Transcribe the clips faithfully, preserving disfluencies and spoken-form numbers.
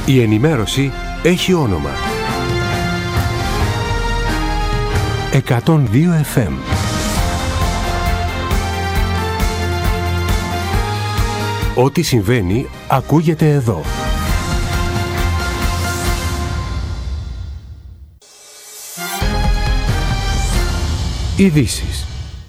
Η ενημέρωση έχει όνομα. εκατόν δύο εφ εμ. Ό,τι συμβαίνει ακούγεται εδώ. Ειδήσεις.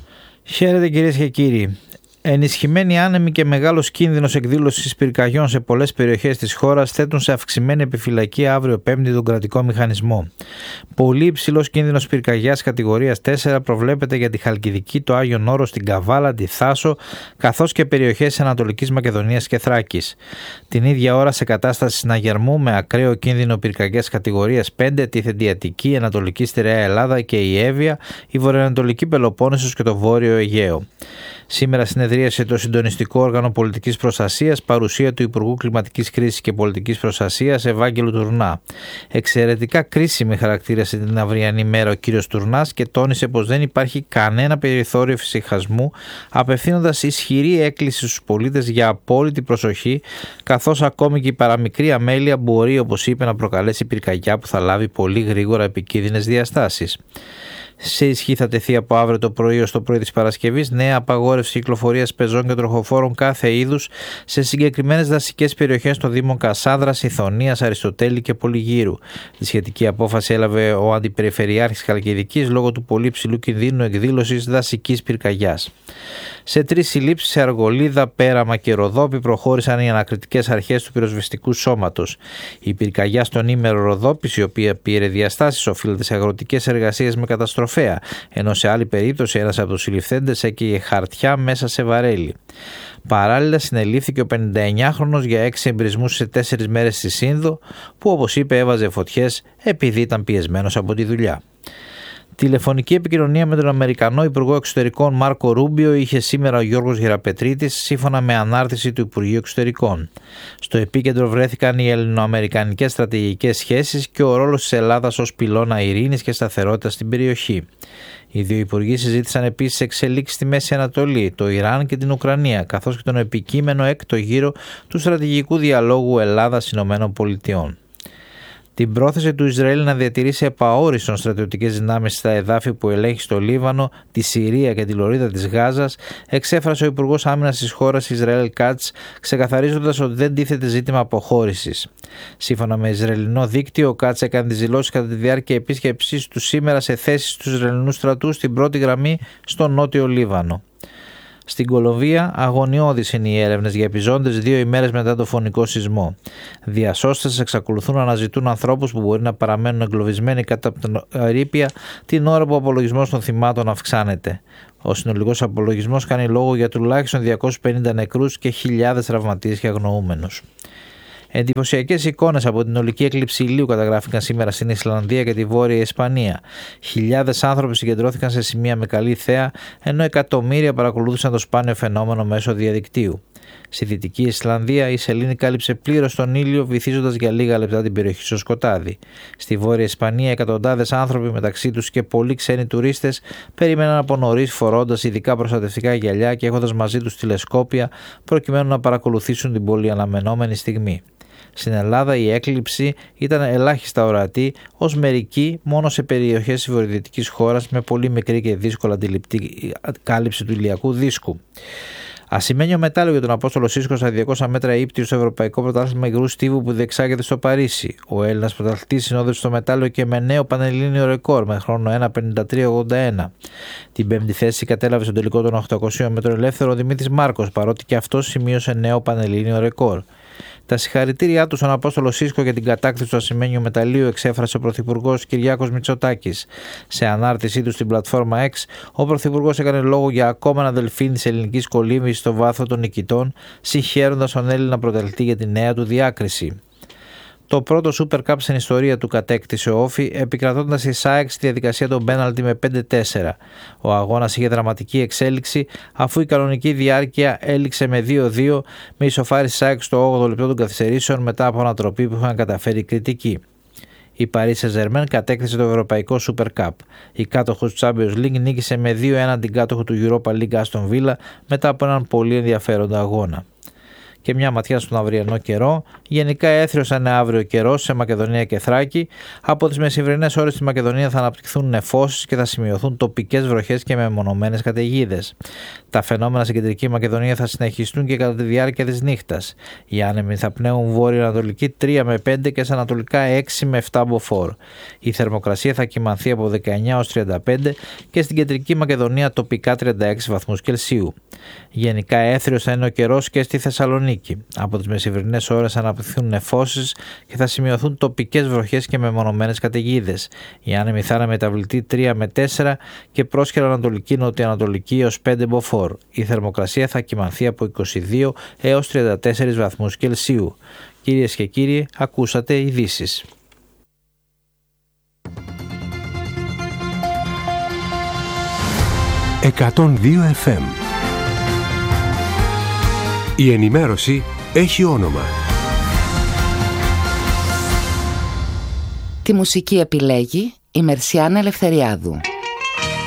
Χαίρετε κυρίες και κύριοι. Ενισχυμένοι άνεμοι και μεγάλος κίνδυνος εκδήλωσης πυρκαγιών σε πολλές περιοχές της χώρας θέτουν σε αυξημένη επιφυλακή αύριο Πέμπτη τον κρατικό μηχανισμό. Πολύ υψηλός κίνδυνος πυρκαγιάς κατηγορίας τέσσερα προβλέπεται για τη Χαλκιδική, το Άγιον Όρος, την Καβάλα, τη Θάσο, καθώς και περιοχές της Ανατολικής Μακεδονίας και Θράκης. Την ίδια ώρα, σε κατάσταση συναγερμού με ακραίο κίνδυνο πυρκαγιάς κατηγορίας πέντε τίθενται η Αττική, η Ανατολική Στερεά Ελλάδα και η Εύβοια, η Βορειοανατολική Πελοπόννησος και το Βόρειο Αιγαίο. Σήμερα συνεδρίασε το Συντονιστικό Όργανο Πολιτικής Προστασίας, παρουσία του Υπουργού Κλιματικής Κρίσης και Πολιτικής Προστασίας Ευάγγελου Τουρνά. Εξαιρετικά κρίσιμη χαρακτήρισε την αυριανή μέρα ο κύριος Τουρνάς και τόνισε πως δεν υπάρχει κανένα περιθώριο εφησυχασμού, απευθύνοντας ισχυρή έκκληση στους πολίτες για απόλυτη προσοχή, καθώς ακόμη και η παραμικρή αμέλεια μπορεί, όπως είπε, να προκαλέσει πυρκαγιά που θα λάβει πολύ γρήγορα επικίνδυνες διαστάσεις. Σε ισχύ θα τεθεί από αύριο το πρωί ως το πρωί της Παρασκευής νέα απαγόρευση κυκλοφορίας πεζών και τροχοφόρων κάθε είδους σε συγκεκριμένες δασικές περιοχές των Δήμων Κασάνδρας, Ιθωνίας, Αριστοτέλη και Πολυγύρου. Τη σχετική απόφαση έλαβε ο Αντιπεριφερειάρχης Χαλκιδικής λόγω του πολύ ψηλού κινδύνου εκδήλωσης δασικής πυρκαγιάς. Σε τρεις συλλήψεις σε Αργολίδα, Πέραμα και Ροδόπη προχώρησαν οι ανακριτικές αρχές του πυροσβεστικού σώματος. Η πυρκαγιά στον ήμερο Ροδόπης, η οποία πήρε διαστάσεις, οφείλεται σε αγροτικές εργασίες με καταστροφέα, ενώ σε άλλη περίπτωση ένας από τους συλληφθέντες έκαιγε χαρτιά μέσα σε βαρέλι. Παράλληλα, συνελήφθηκε ο πενηνταεννιάχρονος για έξι εμπρισμούς σε τέσσερις μέρες στη Σύνδο, που όπως είπε έβαζε φωτιές επειδή ήταν πιεσμένος από τη δουλειά. Τηλεφωνική επικοινωνία με τον Αμερικανό Υπουργό Εξωτερικών Μάρκο Ρούμπιο είχε σήμερα ο Γιώργος Γεραπετρίτης, σύμφωνα με ανάρτηση του Υπουργείου Εξωτερικών. Στο επίκεντρο βρέθηκαν οι ελληνοαμερικανικές στρατηγικές σχέσεις και ο ρόλος της Ελλάδας ως πυλώνα ειρήνης και σταθερότητας στην περιοχή. Οι δύο υπουργοί συζήτησαν επίσης εξελίξεις στη Μέση Ανατολή, το Ιράν και την Ουκρανία, καθώς και τον επικείμενο έκτο γύρο του στρατηγικού διαλόγου Ελλάδας-Ηνωμένων Πολιτειών. Την πρόθεση του Ισραήλ να διατηρήσει επαόριστον στρατιωτικές δυνάμεις στα εδάφη που ελέγχει στο Λίβανο, τη Συρία και τη Λωρίδα της Γάζας, εξέφρασε ο Υπουργός Άμυνας της χώρας Ισραήλ Κάτς, ξεκαθαρίζοντας ότι δεν τίθεται ζήτημα αποχώρησης. Σύμφωνα με Ισραηλινό δίκτυο, ο Κάτς έκανε τις δηλώσεις κατά τη διάρκεια επίσκεψής του σήμερα σε θέσεις του Ισραηλινού στρατού στην πρώτη γραμμή στο νότιο Λίβανο. Στην Κολομβία, αγωνιώδεις είναι οι έρευνες για επιζώντες δύο ημέρες μετά το φωνικό σεισμό. Διασώστες εξακολουθούν να αναζητούν ανθρώπους που μπορεί να παραμένουν εγκλωβισμένοι κάτω από την ερείπια την ώρα που ο απολογισμός των θυμάτων αυξάνεται. Ο συνολικός απολογισμός κάνει λόγο για τουλάχιστον διακόσιους πενήντα νεκρούς και χιλιάδες τραυματίες και αγνοούμενους. Εντυπωσιακές εικόνες από την ολική έκλειψη ηλίου καταγράφηκαν σήμερα στην Ισλανδία και τη Βόρεια Ισπανία. Χιλιάδες άνθρωποι συγκεντρώθηκαν σε σημεία με καλή θέα, ενώ εκατομμύρια παρακολούθησαν το σπάνιο φαινόμενο μέσω διαδικτύου. Στη Δυτική Ισλανδία η σελήνη κάλυψε πλήρως τον ήλιο, βυθίζοντας για λίγα λεπτά την περιοχή στο σκοτάδι. Στη Βόρεια Ισπανία, εκατοντάδες άνθρωποι, μεταξύ τους και πολλοί ξένοι τουρίστες, περίμεναν από νωρίς φορώντας ειδικά προστατευτικά γυαλιά και έχοντας μαζί τους τηλεσκόπια, προκειμένου να παρακολουθήσουν την πολύ αναμενόμενη στιγμή. Στην Ελλάδα η έκλειψη ήταν ελάχιστα ορατή, ως μερική μόνο σε περιοχές της βορειοδυτικής χώρας με πολύ μικρή και δύσκολα αντιληπτή κάλυψη του ηλιακού δίσκου. Ασημένιο μετάλλιο για τον Απόστολο Σίσκο στα διακόσια μέτρα ύπτιου στο Ευρωπαϊκό Πρωτάθλημα Υγρού Στίβου που διεξάγεται στο Παρίσι. Ο Έλληνας πρωταθλητής συνόδευσε στο μετάλλιο και με νέο πανελλήνιο ρεκόρ με χρόνο ένα πενήντα τρία ογδόντα ένα. Την πέμπτη θέση κατέλαβε στον τελικό των οκτακοσίων μέτρων ελεύθερο ο Δημήτρης Μάρκος, παρότι και αυτός σημείωσε νέο πανελλήνιο ρεκόρ. Τα συγχαρητήριά του στον Απόστολο Σίσκο για την κατάκτηση του ασημένιου μεταλλείου εξέφρασε ο Πρωθυπουργός Κυριάκος Μητσοτάκης. Σε ανάρτησή του στην πλατφόρμα X, ο Πρωθυπουργός έκανε λόγο για ακόμα ένα δελφίνι της ελληνικής κολύμβησης στο βάθρο των νικητών, συγχαίροντας τον Έλληνα πρωταθλητή για τη νέα του διάκριση. Το πρώτο Super Cup στην ιστορία του κατέκτησε ο Όφη, επικρατώντας η ΣΑΕΚ στη διαδικασία των πέναλτι με πέντε τέσσερα. Ο αγώνας είχε δραματική εξέλιξη, αφού η κανονική διάρκεια έληξε με δύο δύο, με ισοφάριση ΣΑΕΚ στο όγδοο λεπτό των καθυστερήσεων μετά από ανατροπή που είχαν καταφέρει οι κριτικοί. Η Paris Saint-Germain κατέκτησε το Ευρωπαϊκό Super Cup. Η κάτοχος του Champions League νίκησε με δύο ένα την κάτοχο του Europa League Aston Villa μετά από έναν πολύ ενδιαφέροντα αγώνα. Και μια ματιά στον αυριανό καιρό. Γενικά έθριος θα είναι αύριο καιρός σε Μακεδονία και Θράκη. Από τις μεσημβρινές ώρες στη Μακεδονία θα αναπτυχθούν νεφώσεις και θα σημειωθούν τοπικές βροχές και μεμονωμένες καταιγίδες. Τα φαινόμενα στην κεντρική Μακεδονία θα συνεχιστούν και κατά τη διάρκεια της νύχτας. Οι άνεμοι θα πνέουν βόρειο-ανατολική τρία με πέντε και σε ανατολικά έξι με επτά μποφόρ. Η θερμοκρασία θα κυμανθεί από δεκαεννιά έως τριάντα πέντε και στην κεντρική Μακεδονία τοπικά τριάντα έξι βαθμούς Κελσίου. Γενικά έθριος θα είναι ο καιρός και στη Θεσσαλονίκη. Από τις μεσημβρινές ώρες θα αναπτυχθούν νεφώσεις και θα σημειωθούν τοπικές βροχές και μεμονωμένες καταιγίδες. Η άνεμη θα είναι μεταβλητή τρία με τέσσερα και πρόσχερα ανατολική νοτιοανατολική έως πέντε μποφόρ. Η θερμοκρασία θα κυμανθεί από είκοσι δύο έως τριάντα τέσσερα βαθμούς Κελσίου. Κυρίες και κύριοι, ακούσατε ειδήσεις. εκατόν δύο εφ εμ. Η ενημέρωση έχει όνομα. Τη μουσική επιλέγει η Μερσιάνα Ελευθεριάδου.